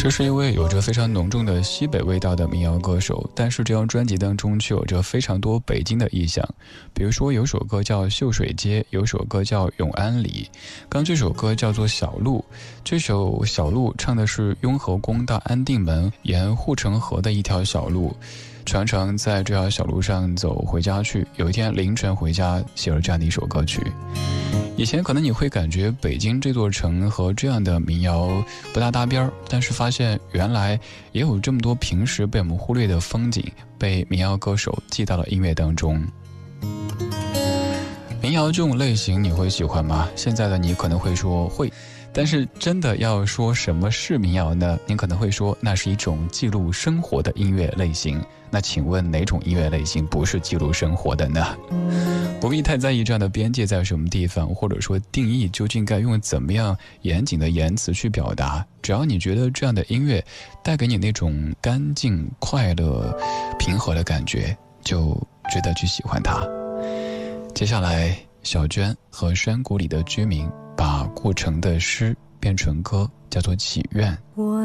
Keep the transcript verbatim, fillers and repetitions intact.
这是一位有着非常浓重的西北味道的民谣歌手，但是这张专辑当中却有着非常多北京的意象。比如说有首歌叫《秀水街》，有首歌叫《永安里》，刚这首歌叫做《小路》，这首《小路》唱的是雍和宫到安定门沿护城河的一条小路，常常在这条小路上走回家去。有一天凌晨回家，写了这样的一首歌曲。以前可能你会感觉北京这座城和这样的民谣不大搭边儿，但是发现原来也有这么多平时被我们忽略的风景，被民谣歌手记到了音乐当中。民谣这种类型你会喜欢吗？现在的你可能会说会，但是真的要说什么是民谣呢？您可能会说那是一种记录生活的音乐类型。那请问哪种音乐类型不是记录生活的呢？不必太在意这样的边界在什么地方，或者说定义究竟该用怎么样严谨的言辞去表达，只要你觉得这样的音乐带给你那种干净、快乐、平和的感觉，就值得去喜欢它。接下来小娟和山谷里的居民把顾城的诗变成歌，叫做祈愿。